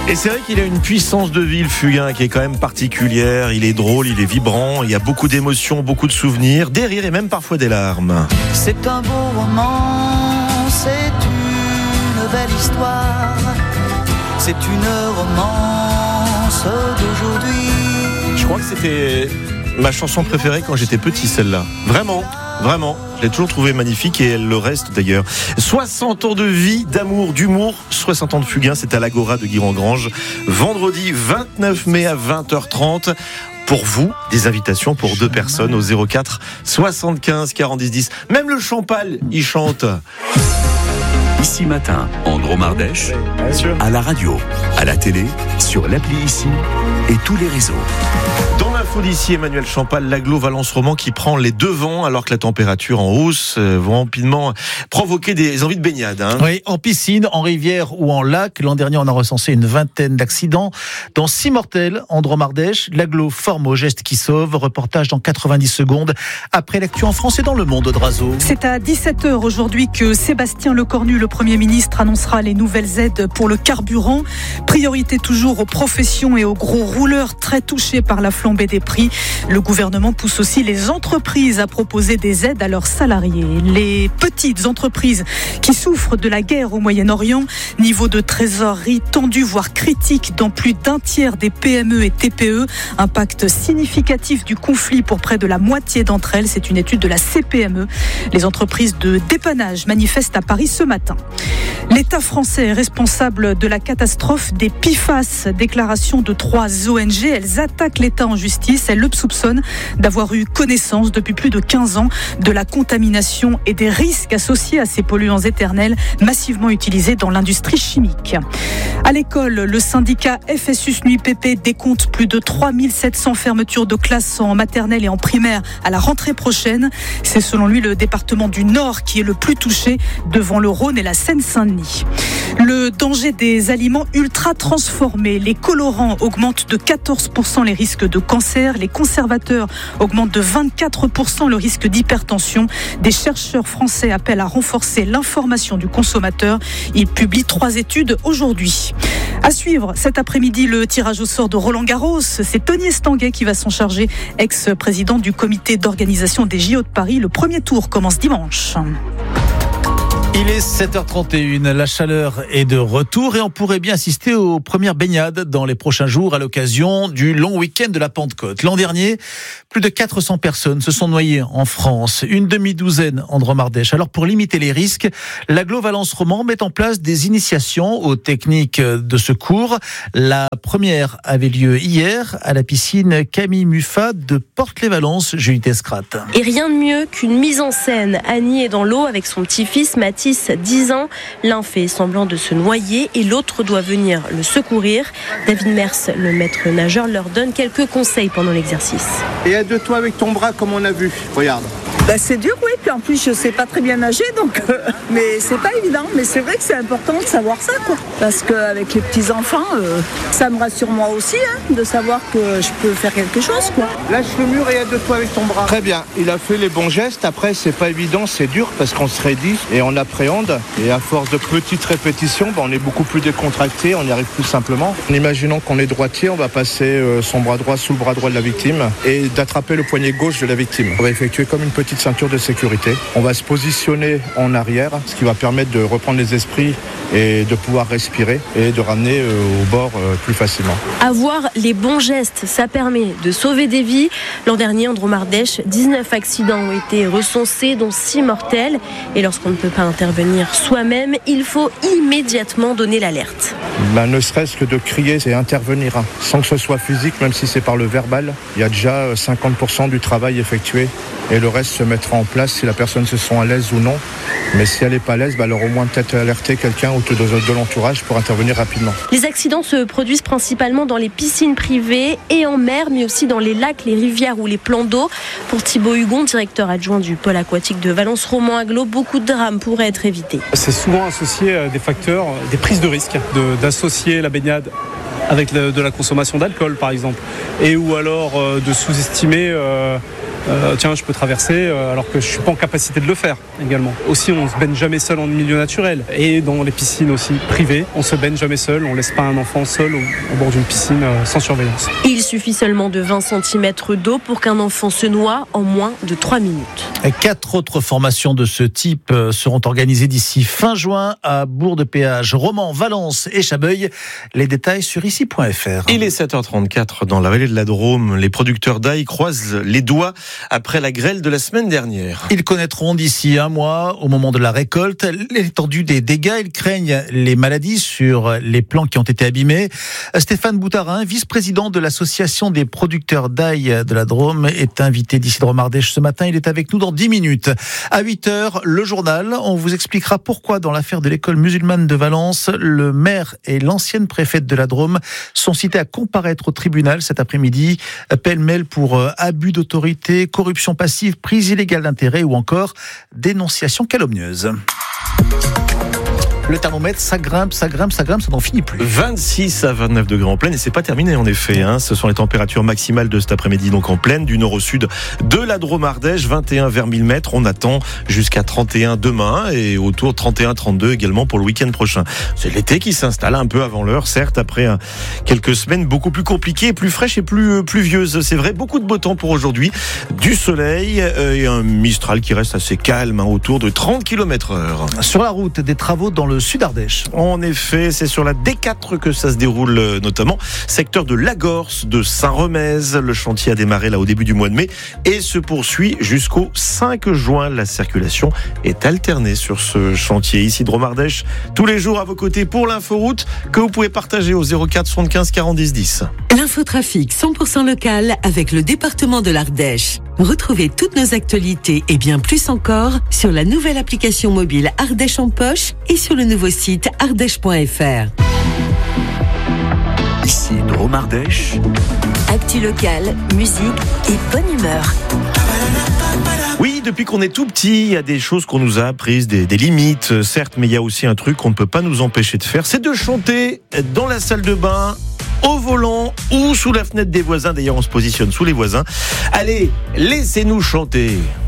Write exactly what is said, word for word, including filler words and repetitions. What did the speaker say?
Et c'est vrai qu'il a une puissance de vie, le Fugain, qui est quand même particulière. Il est drôle, il est vibrant, il y a beaucoup d'émotions, beaucoup de souvenirs, des rires et même parfois des larmes. C'est un beau roman, c'est une belle histoire, c'est une romance d'aujourd'hui. Je crois que c'était ma chanson préférée quand j'étais petit, celle-là. Vraiment, vraiment. Je l'ai toujours trouvée magnifique et elle le reste d'ailleurs. soixante ans de vie, d'amour, d'humour, soixante ans de Fugain, c'est à l'Agora de Guiron-Grange. Vendredi vingt-neuf mai à vingt heures trente. Pour vous, des invitations pour deux personnes au zéro quatre soixante-quinze quarante-dix dix. Même le Champal, il chante. Ici Matin, Andro Mardèche, à la radio, à la télé, sur l'appli Ici et tous les réseaux. Dans l'info d'ici, Emmanuel Champal, l'agglo Valence Roman qui prend les devants alors que la température en hausse euh, vont rapidement provoquer des envies de baignade. Hein. Oui, en piscine, en rivière ou en lac. L'an dernier, on a recensé une vingtaine d'accidents, dont six mortels en Dromardèche. L'agglo forme au geste qui sauve. Reportage dans quatre-vingt-dix secondes après l'actu en France et dans le monde, Drazo. C'est à dix-sept heures aujourd'hui que Sébastien Lecornu, le Premier ministre, annoncera les nouvelles aides pour le carburant. Priorité toujours aux professions et aux gros rouleurs très touchés par la flambée des prix. Le gouvernement pousse aussi les entreprises à proposer des aides à leurs salariés. Les petites entreprises qui souffrent de la guerre au Moyen-Orient, niveau de trésorerie tendu voire critique dans plus d'un tiers des P M E et T P E, impact significatif du conflit pour près de la moitié d'entre elles, c'est une étude de la C P M E. Les entreprises de dépannage manifestent à Paris ce matin. L'État français est responsable de la catastrophe des P F A S. Déclaration de trois O N G. Elles attaquent l'État en justice. Elles le soupçonnent d'avoir eu connaissance depuis plus de quinze ans de la contamination et des risques associés à ces polluants éternels massivement utilisés dans l'industrie chimique. À l'école, le syndicat F S U S N U I P P décompte plus de trois mille sept cents fermetures de classes en maternelle et en primaire à la rentrée prochaine. C'est selon lui le département du Nord qui est le plus touché devant le Rhône et la Seine-Saint-Denis. Le danger des aliments ultra transformés. Les colorants augmentent de quatorze pour cent les risques de cancer. Les conservateurs augmentent de vingt-quatre pour cent le risque d'hypertension. Des chercheurs français appellent à renforcer l'information du consommateur. Ils publient trois études aujourd'hui. À suivre cet après-midi le tirage au sort de Roland Garros. C'est Tony Estanguet qui va s'en charger, ex-président du comité d'organisation des J O de Paris. Le premier tour commence dimanche. Il est sept heures trente et une, la chaleur est de retour et on pourrait bien assister aux premières baignades dans les prochains jours à l'occasion du long week-end de la Pentecôte. L'an dernier, plus de quatre cents personnes se sont noyées en France, une demi-douzaine en Dromardèche. Alors pour limiter les risques, l'agglo Valence Roman met en place des initiations aux techniques de secours. La première avait lieu hier à la piscine Camille Muffat de Porte-les-Valences, Julie Tescrat. Et rien de mieux qu'une mise en scène. Annie est dans l'eau avec son petit-fils Mathis, dix ans. L'un fait semblant de se noyer et l'autre doit venir le secourir. David Mers, le maître nageur, leur donne quelques conseils pendant l'exercice. Et aide-toi avec ton bras comme on a vu. Regarde. Bah c'est dur, oui. Puis en plus, je sais pas très bien nager, donc. Euh, mais c'est pas évident. Mais c'est vrai que c'est important de savoir ça, quoi. Parce qu'avec les petits enfants, euh, ça me rassure moi aussi, hein, de savoir que je peux faire quelque chose, quoi. Lâche le mur et aide-toi avec ton bras. Très bien. Il a fait les bons gestes. Après, c'est pas évident, c'est dur parce qu'on se raidit et on appréhende. Et à force de petites répétitions, bah, on est beaucoup plus décontracté, on y arrive plus simplement. Imaginons qu'on est droitier, on va passer euh, son bras droit sous le bras droit de la victime et d'attraper le poignet gauche de la victime. On va effectuer comme une petite ceinture de sécurité. On va se positionner en arrière, ce qui va permettre de reprendre les esprits et de pouvoir respirer et de ramener euh, au bord euh, plus facilement. Avoir les bons gestes, ça permet de sauver des vies. L'an dernier, en Dromardèche, dix-neuf accidents ont été recensés, dont six mortels. Et lorsqu'on ne peut pas intervenir soi-même, il faut immédiatement donner l'alerte. Ben, ne serait-ce que de crier, c'est intervenir, hein. Sans que ce soit physique, même si c'est par le verbal. Il y a déjà cinquante pour cent du travail effectué et le reste se mettra en place si la personne se sent à l'aise ou non. Mais si elle n'est pas à l'aise, ben, alors au moins peut-être alerter quelqu'un autour de, de l'entourage pour intervenir rapidement. Les accidents se produisent principalement dans les piscines privées et en mer, mais aussi dans les lacs, les rivières ou les plans d'eau. Pour Thibaut Hugon, directeur adjoint du pôle aquatique de Valence Roman Agglo, beaucoup de drames pourraient être évités. C'est souvent associé à des facteurs, des prises de risque, de, d'associer la baignade avec le, de la consommation d'alcool par exemple, et ou alors euh, de sous-estimer euh, euh, tiens, je peux traverser euh, alors que je suis pas en capacité de le faire également. Aussi, on se baigne jamais seul en milieu naturel. Et dans les piscines aussi privées, on se baigne jamais seul. On laisse pas un enfant seul au, au bord d'une piscine euh, sans surveillance. Il suffit seulement de vingt centimètres d'eau pour qu'un enfant se noie en moins de trois minutes. Et quatre autres formations de ce type seront organisées d'ici fin juin à Bourg-de-Péage, Romans, Valence et Chabeuil. Les détails sur ici point f r. Il est sept heures trente-quatre dans la vallée de la Drôme. Les producteurs d'ail croisent les doigts après la grêle de la semaine dernière. Ils connaîtront d'ici un mois, au moment de la récolte, l'étendue des dégâts. Ils craignent les maladies sur les plants qui ont été abîmés. Stéphane Boutarin, vice-président de l'association des producteurs d'ail de la Drôme, est invité d'ici de Romardèche ce matin. Il est avec nous dans dix minutes. À huit heures, le journal. On vous expliquera pourquoi, dans l'affaire de l'école musulmane de Valence, le maire et l'ancienne préfète de la Drôme sont cités à comparaître au tribunal cet après-midi. Pêle-mêle pour abus d'autorité, corruption passive, prise illégale d'intérêt ou encore dénonciation calomnieuse. Le thermomètre, ça grimpe, ça grimpe, ça grimpe, ça n'en finit plus. vingt-six à vingt-neuf degrés en pleine, et c'est pas terminé en effet. Hein. Ce sont les températures maximales de cet après-midi, donc en pleine, du nord au sud de la Drôme-Ardèche, vingt et un vers mille mètres. On attend jusqu'à trente et un demain, et autour de trente et un trente-deux également pour le week-end prochain. C'est l'été qui s'installe un peu avant l'heure, certes, après hein, quelques semaines beaucoup plus compliquées, plus fraîches et plus euh, pluvieuses. C'est vrai, beaucoup de beau temps pour aujourd'hui, du soleil euh, et un Mistral qui reste assez calme, hein, autour de trente kilomètres heure. Sur la route, des travaux dans le sud Ardèche. En effet, c'est sur la D quatre que ça se déroule notamment, secteur de Lagorce, de Saint-Remez. Le chantier a démarré là au début du mois de mai et se poursuit jusqu'au cinq juin. La circulation est alternée sur ce chantier. Ici de Drôme-Ardèche, tous les jours à vos côtés pour l'inforoute que vous pouvez partager au zéro quatre soixante-quinze quarante dix dix. L'infotrafic cent pour cent local avec le département de l'Ardèche. Retrouvez toutes nos actualités et bien plus encore sur la nouvelle application mobile Ardèche en poche et sur le nouveau site ardèche point f r. Ici Drôme-Ardèche. Actu local, musique et bonne humeur. Oui, depuis qu'on est tout petit, il y a des choses qu'on nous a apprises, des, des limites, certes, mais il y a aussi un truc qu'on ne peut pas nous empêcher de faire, c'est de chanter dans la salle de bain, au volant ou sous la fenêtre des voisins. D'ailleurs, on se positionne sous les voisins. Allez, laissez-nous chanter.